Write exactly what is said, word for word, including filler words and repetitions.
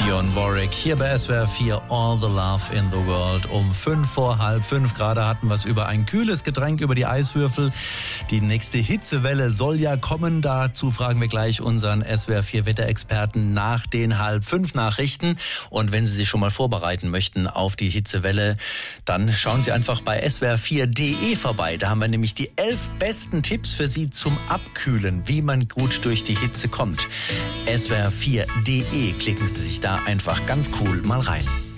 Dionne Warwick hier bei S W R vier, All the Love in the World. Um fünf vor halb fünf gerade hatten wir es über ein kühles Getränk, über die Eiswürfel. Die nächste Hitzewelle soll ja kommen. Dazu fragen wir gleich unseren S W R vier Wetterexperten nach den halb fünf Nachrichten. Und wenn Sie sich schon mal vorbereiten möchten auf die Hitzewelle, dann schauen Sie einfach bei S W R vier punkt de vorbei. Da haben wir nämlich die elf besten Tipps für Sie zum Abkühlen, wie man gut durch die Hitze kommt. S W R vier punkt de, klicken Sie sich da einfach ganz cool mal rein.